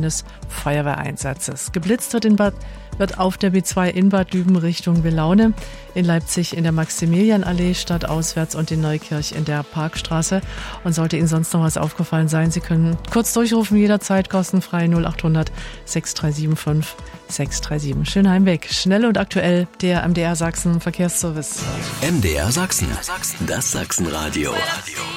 eines Feuerwehreinsatzes. Geblitzt wird auf der B2 in Bad Düben Richtung Willaune, in Leipzig in der Maximilianallee stadtauswärts und in Neukirch in der Parkstraße. Und sollte Ihnen sonst noch was aufgefallen sein, Sie können kurz durchrufen, jederzeit kostenfrei 0800 6375 637. Schönheim weg. Schnell und aktuell der MDR Sachsen Verkehrsservice. MDR Sachsen, das Sachsenradio.